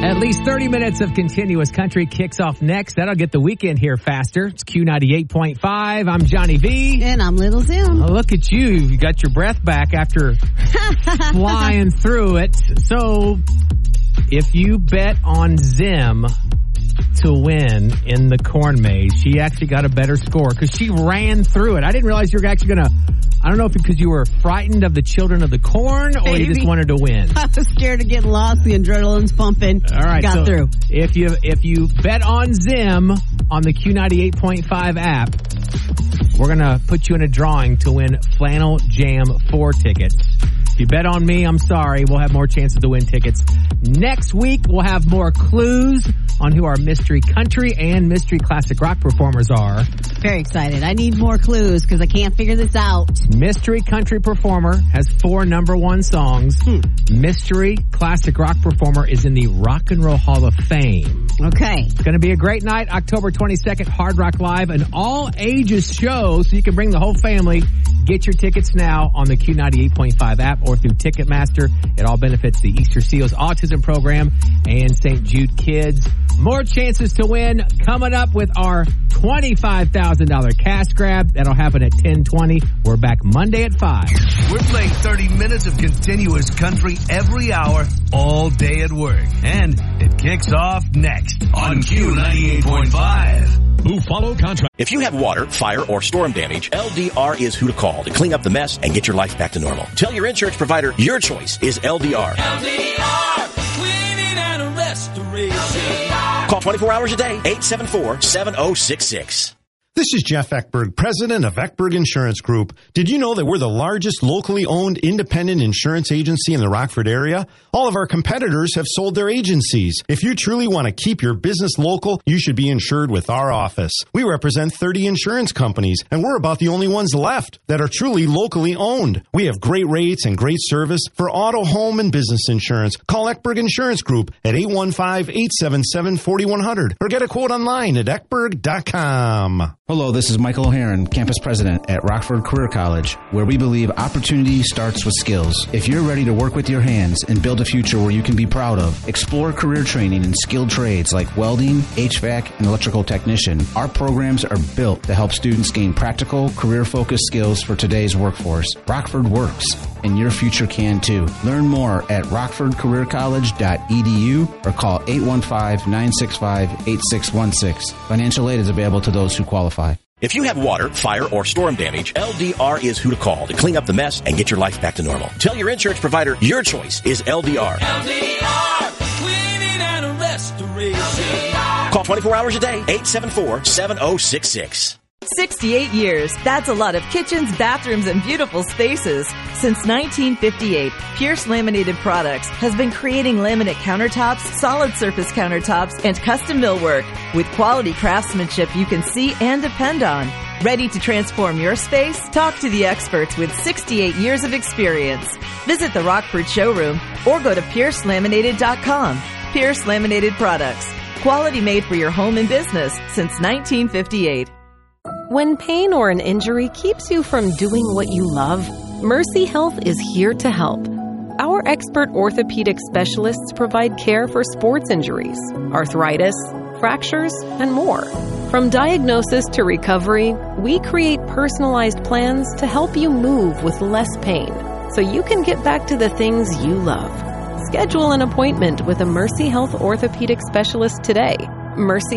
At least 30 minutes of continuous country kicks off next. That'll get the weekend here faster. It's Q98.5. I'm Johnny V. And I'm Little Zim. Oh, look at you. You got your breath back after flying through it. So, if you bet on Zim to win in the corn maze, she actually got a better score because she ran through it. I didn't realize you were actually going to... I don't know if because you were frightened of the children of the corn or you just wanted to win. I was scared of getting lost. The adrenaline's pumping. All right, got through. If you bet on Zim on the Q98.5 app, we're going to put you in a drawing to win Flannel Jam 4 tickets. If you bet on me, I'm sorry. We'll have more chances to win tickets. Next week, we'll have more clues on who our mystery country and mystery classic rock performers are. Very excited. I need more clues because I can't figure this out. Mystery country performer has 4 number 1 songs. Mystery classic rock performer is in the Rock and Roll Hall of Fame. Okay. It's going to be a great night, October 22nd, Hard Rock Live, an all-ages show, so you can bring the whole family. Get your tickets now on the Q98.5 app or through Ticketmaster. It all benefits the Easter Seals Autism Program and St. Jude Kids. More chances to win coming up with our $25,000 cash grab. That'll happen at 10:20. We're back Monday at 5. We're playing 30 minutes of continuous country every hour, all day at work. And it kicks off next on Q98.5. Who follow contract. If you have water, fire, or storm damage, LDR is who to call to clean up the mess and get your life back to normal. Tell your insurance provider your choice is LDR. LDR, cleaning and restoration. Call 24 hours a day, 874-7066. This is Jeff Eckberg, president of Eckberg Insurance Group. Did you know that we're the largest locally owned independent insurance agency in the Rockford area? All of our competitors have sold their agencies. If you truly want to keep your business local, you should be insured with our office. We represent 30 insurance companies, and we're about the only ones left that are truly locally owned. We have great rates and great service for auto, home, and business insurance. Call Eckberg Insurance Group at 815-877-4100 or get a quote online at eckberg.com. Hello, this is Michael O'Haron, campus president at Rockford Career College, where we believe opportunity starts with skills. If you're ready to work with your hands and build a future where you can be proud of, explore career training in skilled trades like welding, HVAC, and electrical technician. Our programs are built to help students gain practical, career-focused skills for today's workforce. Rockford works, and your future can too. Learn more at rockfordcareercollege.edu or call 815-965-8616. Financial aid is available to those who qualify. If you have water, fire, or storm damage, LDR is who to call to clean up the mess and get your life back to normal. Tell your insurance provider your choice is LDR. LDR, cleaning and restoration. Call 24 hours a day, 874-7066. 68 years. That's a lot of kitchens, bathrooms, and beautiful spaces. Since 1958, Pierce Laminated Products has been creating laminate countertops, solid surface countertops, and custom millwork with quality craftsmanship you can see and depend on. Ready to transform your space? Talk to the experts with 68 years of experience. Visit the Rockford showroom or go to piercelaminated.com. Pierce Laminated Products. Quality made for your home and business since 1958. When pain or an injury keeps you from doing what you love, Mercy Health is here to help. Our expert orthopedic specialists provide care for sports injuries, arthritis, fractures, and more. From diagnosis to recovery, we create personalized plans to help you move with less pain, so you can get back to the things you love. Schedule an appointment with a Mercy Health orthopedic specialist today. Mercy